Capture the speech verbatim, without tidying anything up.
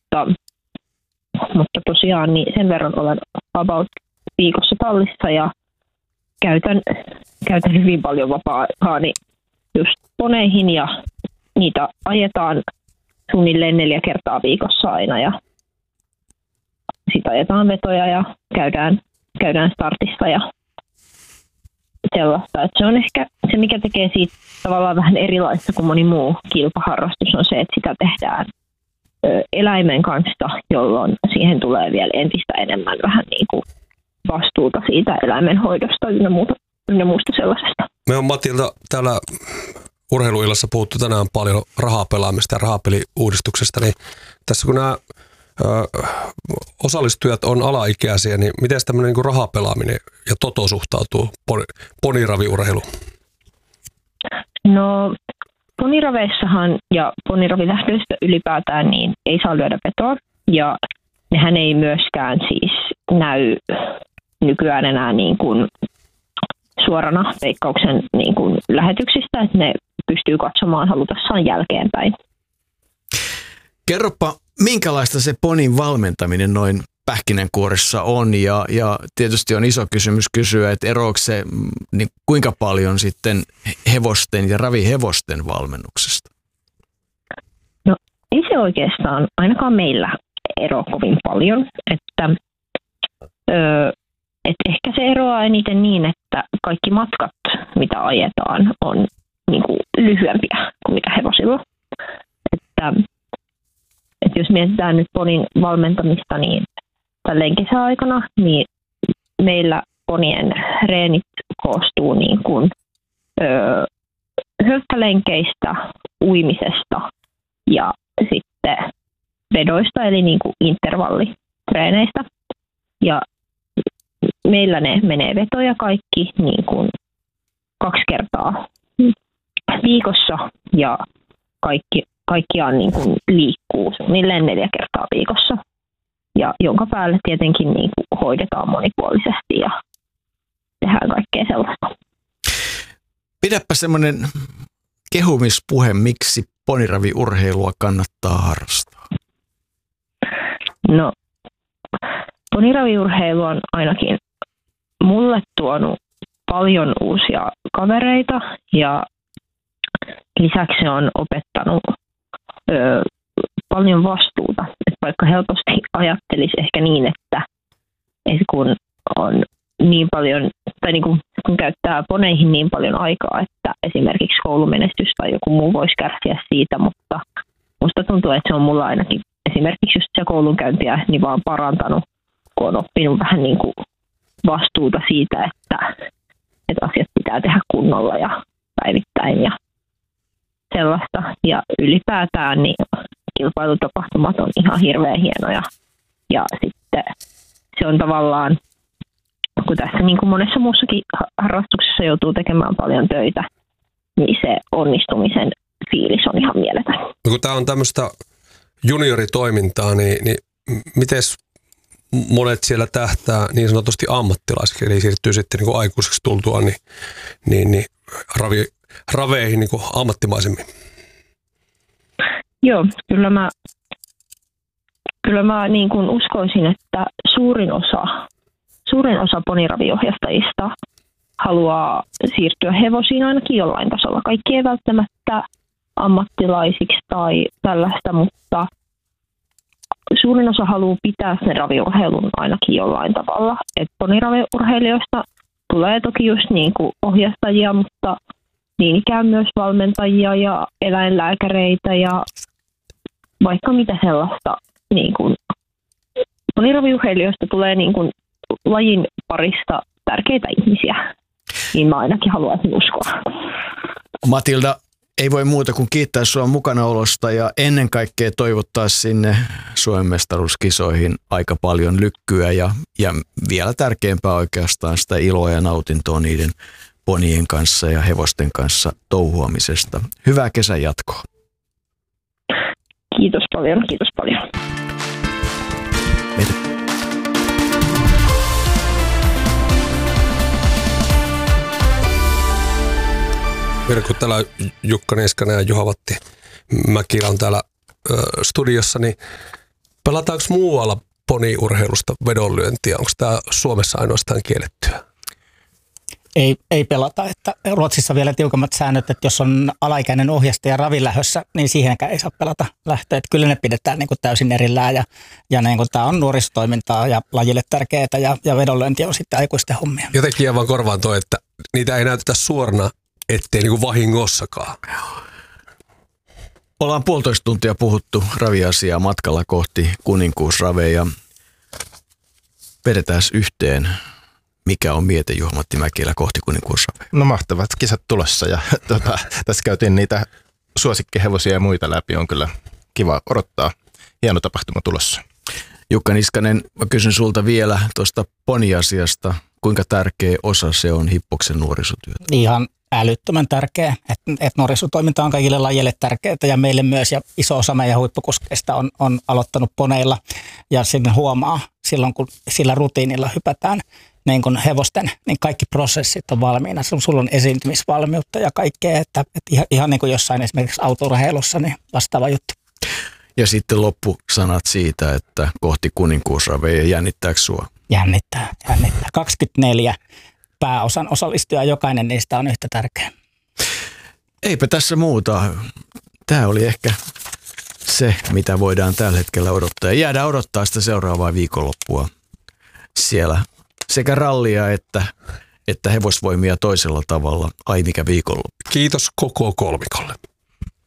mutta, mutta tosiaan niin sen verran olen about viikossa tallissa ja käytän, käytän hyvin paljon vapaa-aikaani just poneihin ja niitä ajetaan suunnilleen neljä kertaa viikossa aina ja sitten ajetaan vetoja ja käydään, käydään startissa ja sellaista. Että se on ehkä se, mikä tekee siitä tavallaan vähän erilaista kuin moni muu kilpaharrastus, on se, että sitä tehdään ö, eläimen kanssa, jolloin siihen tulee vielä entistä enemmän vähän niin kuin vastuuta siitä eläimenhoidosta ynnä muuta, ynnä muusta sellaisesta. Me on Matilda täällä urheiluillassa puhuttu tänään paljon rahapelaamista ja rahapeliuudistuksesta, niin tässä kun nämä ö, osallistujat on alaikäisiä, niin miten tämmöinen niin rahapelaaminen ja toto suhtautuu poniraviurheiluun? No poniraveissahan ja poniravilähdöistä ylipäätään niin ei saa lyödä vetoa ja nehän ei myöskään siis näy nykyään enää niin kuin suorana Veikkauksen niin kuin lähetyksistä, että ne pystyy katsomaan halutessaan jälkeenpäin. Kerropa, minkälaista se ponin valmentaminen noin pähkinänkuoressa on ja, ja tietysti on iso kysymys kysyä, että eroako se niin kuinka paljon sitten hevosten ja ravihevosten valmennuksesta? No ei se oikeastaan ainakaan meillä ero kovin paljon, että öö, et ehkä se eroaa eniten niin, että kaikki matkat, mitä ajetaan, on niin kuin lyhyempiä kuin mitä hevosilla. Että, että jos mietitään nyt ponin valmentamista, niin tälleen kesäaikana, niin meillä ponien reenit koostuu niin kuin öö, hölkkälenkeistä, uimisesta ja sitten vedoista, eli niin kuin intervallitreeneistä. Ja meillä ne menee vetoja kaikki niin kuin kaksi kertaa viikossa ja kaikki, kaikkiaan niin kuin liikkuu suunnilleen neljä kertaa viikossa. Ja jonka päälle tietenkin niin kuin hoidetaan monipuolisesti ja tehdään kaikkea sellaista. Pidäpä semmoinen kehumispuhe, miksi poniraviurheilua kannattaa harrastaa? No, poniraviurheilu on ainakin mulle tuonut paljon uusia kavereita ja lisäksi se on opettanut ö, paljon vastuuta. Et vaikka helposti ajattelisi ehkä niin, että, että kun on niin paljon, tai niin kun, kun käyttää poneihin niin paljon aikaa, että esimerkiksi koulumenestys tai joku muu voisi kärsiä siitä, mutta musta tuntuu, että se on mulla ainakin esimerkiksi just se koulunkäyntiä niin vaan parantanut, kun on oppinut vähän niin kuin vastuuta siitä, että, että asiat pitää tehdä kunnolla ja päivittäin ja sellaista. Ja ylipäätään niin kilpailutapahtumat on ihan hirveän hienoja. Ja sitten se on tavallaan, kun tässä niin kuin monessa muussakin harrastuksessa joutuu tekemään paljon töitä, niin se onnistumisen fiilis on ihan mieletön. No kun tämä on tämmöistä junioritoimintaa, niin, niin miten monet siellä tähtää niin sanotusti ammattilaisiksi, eli siirtyy sitten niin kuin aikuiseksi tultua niin, niin, niin ravi, raveihin niin kuin ammattimaisemmin? Joo, kyllä mä, kyllä mä niin kuin uskoisin, että suurin osa, suurin osa poniraviohjastajista haluaa siirtyä hevosiin ainakin jollain tasolla. Kaikki ei välttämättä ammattilaisiksi tai tällaista, mutta suurin osa haluaa pitää sen raviurheilun ainakin jollain tavalla. Et poniraviurheilijoista tulee toki just niin kuin ohjastajia, mutta niin ikään myös valmentajia ja eläinlääkäreitä ja vaikka mitä sellaista. Niin kuin poniraviurheilijoista tulee niin kuin lajin parista tärkeitä ihmisiä, niin mä ainakin haluaisin uskoa. Matilda, ei voi muuta kuin kiittää sinua mukanaolosta ja ennen kaikkea toivottaa sinne Suomen mestaruuskisoihin aika paljon lykkyä ja, ja vielä tärkeämpää oikeastaan sitä iloa ja nautintoa niiden ponien kanssa ja hevosten kanssa touhuamisesta. Hyvää kesän jatkoa. Kiitos paljon, kiitos paljon. Meitä. Vielä kun täällä Jukka Niskanen ja Juha Vatti Mäkilä on täällä ö, studiossa, niin Pelataanko muualla poniurheilusta vedonlyöntiä? Onko tämä Suomessa ainoastaan kiellettyä? Ei, ei pelata. Että Ruotsissa on vielä tiukemmat säännöt, että jos on alaikäinen ohjastaja ravilähössä, niin siihenkään ei saa pelata lähtöä. Että kyllä ne pidetään niin kuin täysin erillään ja, ja niin kuin tämä on nuorisotoimintaa ja lajille tärkeää ja, ja vedonlyönti on sitten aikuisten hommia. Jotenkin jää vaan korvaan toi, että niitä ei näytetä suorana, ettei niin kuin vahingossakaan. Ollaan puolitoista tuntia puhuttu raviasiaa matkalla kohti kuninkuusraveja. Vedetään yhteen. Mikä on miete Juha-Matti Mäkelä kohti kuninkuusraveja? No mahtavat kisat tulossa ja tuota, tässä käytiin niitä suosikkihevosia ja muita läpi. On kyllä kiva odottaa. Hieno tapahtuma tulossa. Jukka Niskanen, mä kysyn sulta vielä tuosta poniasiasta. Kuinka tärkeä osa se on Hippoksen nuorisotyötä? Ihan älyttömän tärkeä. Että et nuorisotoiminta on kaikille lajille tärkeää ja meille myös. Ja iso osa meidän huippukuskeista on, on aloittanut poneilla. Ja sinne huomaa silloin, kun sillä rutiinilla hypätään niin kuin hevosten, niin kaikki prosessit on valmiina. Sulla on esiintymisvalmiutta ja kaikkea. Että, että ihan, ihan niin kuin jossain esimerkiksi autourheilussa, niin vastaava juttu. Ja sitten loppusanat siitä, että kohti kuninkuusraveja, jännittääkö sua? Jännittää, jännittää. kaksikymmentäneljä pääosan osallistujaa, jokainen niistä on yhtä tärkeä. Eipä tässä muuta. Tämä oli ehkä se, mitä voidaan tällä hetkellä odottaa. Ja jäädään odottaa sitä seuraavaa viikonloppua. Siellä sekä rallia että, että hevosvoimia toisella tavalla. Ai mikä viikonloppu. Kiitos koko kolmikolle.